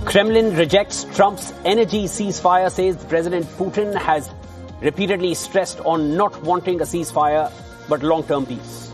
Kremlin rejects Trump's energy ceasefire, says President Putin has repeatedly stressed on not wanting a ceasefire but long-term peace.